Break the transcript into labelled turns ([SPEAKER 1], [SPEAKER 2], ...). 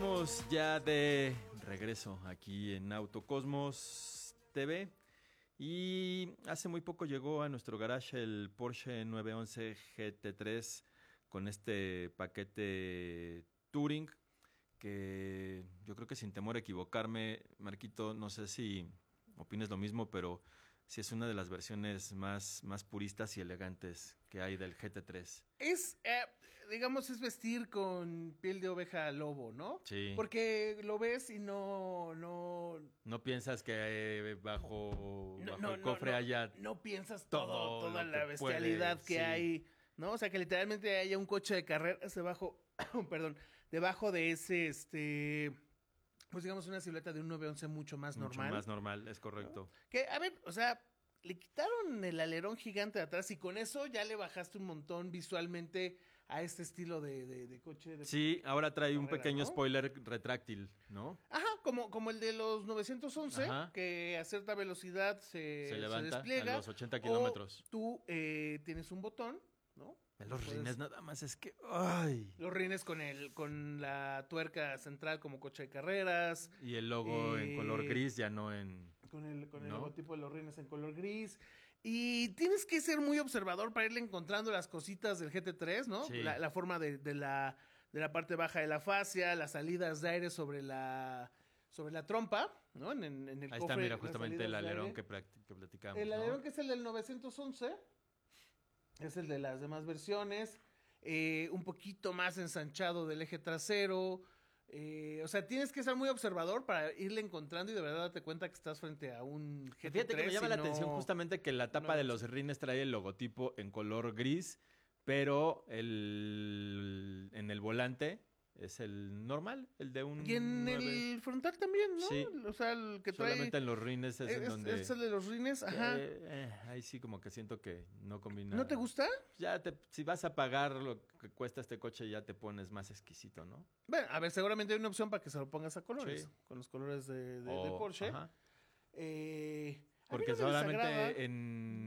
[SPEAKER 1] Estamos ya de regreso aquí en Autocosmos TV y hace muy poco llegó a nuestro garage el Porsche 911 GT3 con este paquete Touring que yo creo que sin temor a equivocarme, Marquito, no sé si opines lo mismo, pero sí es una de las versiones más puristas y elegantes que hay del GT3.
[SPEAKER 2] Es, digamos, es vestir con piel de oveja lobo, ¿no?
[SPEAKER 1] Sí.
[SPEAKER 2] Porque lo ves y no...
[SPEAKER 1] No piensas que bajo el cofre
[SPEAKER 2] no,
[SPEAKER 1] haya...
[SPEAKER 2] No piensas
[SPEAKER 1] todo
[SPEAKER 2] toda
[SPEAKER 1] lo
[SPEAKER 2] la
[SPEAKER 1] que
[SPEAKER 2] bestialidad
[SPEAKER 1] puede,
[SPEAKER 2] que
[SPEAKER 1] sí.
[SPEAKER 2] hay, ¿no? O sea, que literalmente haya un coche de carreras debajo, perdón, debajo de ese, pues digamos una silueta de un 911 mucho más normal.
[SPEAKER 1] Mucho más normal, es correcto.
[SPEAKER 2] ¿No? Que, a ver, o sea, le quitaron el alerón gigante de atrás y con eso ya le bajaste un montón visualmente a este estilo de coche.
[SPEAKER 1] Sí, ahora trae un
[SPEAKER 2] carrera,
[SPEAKER 1] pequeño
[SPEAKER 2] ¿no?
[SPEAKER 1] spoiler retráctil, ¿no?
[SPEAKER 2] Ajá, como el de los 911,
[SPEAKER 1] Ajá.
[SPEAKER 2] que a cierta velocidad se
[SPEAKER 1] levanta
[SPEAKER 2] despliega.
[SPEAKER 1] a los 80 kilómetros.
[SPEAKER 2] O tú tienes un botón, ¿no?
[SPEAKER 1] En los
[SPEAKER 2] Puedes-
[SPEAKER 1] rines nada más es que... ¡Ay!
[SPEAKER 2] Los rines con la tuerca central como coche de carreras.
[SPEAKER 1] Y el logo en color gris, ya no en...
[SPEAKER 2] Con el
[SPEAKER 1] ¿no?
[SPEAKER 2] logotipo de los rines en color gris. Y tienes que ser muy observador para irle encontrando las cositas del GT3, ¿no?
[SPEAKER 1] Sí.
[SPEAKER 2] La forma de la parte baja de la fascia, las salidas de aire sobre la trompa, ¿no? En el
[SPEAKER 1] Ahí
[SPEAKER 2] cofre,
[SPEAKER 1] está, mira,
[SPEAKER 2] las
[SPEAKER 1] justamente el
[SPEAKER 2] salidas de
[SPEAKER 1] alerón
[SPEAKER 2] aire.
[SPEAKER 1] que platicamos,
[SPEAKER 2] El
[SPEAKER 1] ¿no?
[SPEAKER 2] alerón que es el del 911 es el de las demás versiones. Un poquito más ensanchado del eje trasero. O sea, tienes que ser muy observador para irle encontrando y de verdad darte cuenta que estás frente a un GT3.
[SPEAKER 1] Fíjate que me llama
[SPEAKER 2] y
[SPEAKER 1] la
[SPEAKER 2] no-
[SPEAKER 1] atención justamente que la tapa
[SPEAKER 2] no-
[SPEAKER 1] de los rines trae el logotipo en color gris, pero en el volante es el normal, el de un
[SPEAKER 2] Y en
[SPEAKER 1] 9.
[SPEAKER 2] el frontal también, ¿no?
[SPEAKER 1] Sí.
[SPEAKER 2] O sea, el que trae...
[SPEAKER 1] Solamente en los rines es en donde...
[SPEAKER 2] Es el de los rines, ajá.
[SPEAKER 1] ahí sí como que siento que no combina.
[SPEAKER 2] ¿No te gusta?
[SPEAKER 1] Si vas a pagar lo que cuesta este coche, ya te pones más exquisito, ¿no?
[SPEAKER 2] Bueno, a ver, seguramente hay una opción para que se lo pongas a colores.
[SPEAKER 1] Sí.
[SPEAKER 2] Con los colores de
[SPEAKER 1] O-
[SPEAKER 2] Porsche.
[SPEAKER 1] ajá.
[SPEAKER 2] A mí
[SPEAKER 1] Porque
[SPEAKER 2] no me desagrada.
[SPEAKER 1] solamente en